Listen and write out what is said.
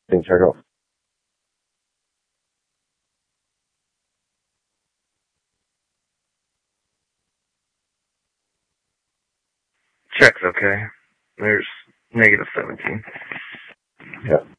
thing check out. Check's okay. There's -17. Yeah.